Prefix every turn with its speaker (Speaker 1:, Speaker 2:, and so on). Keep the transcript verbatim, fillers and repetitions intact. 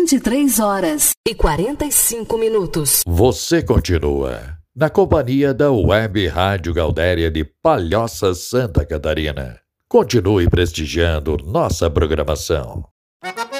Speaker 1: vinte e três horas e quarenta e cinco minutos.
Speaker 2: Você continua na companhia da Web Rádio Gaudéria de Palhoça, Santa Catarina. Continue prestigiando nossa programação.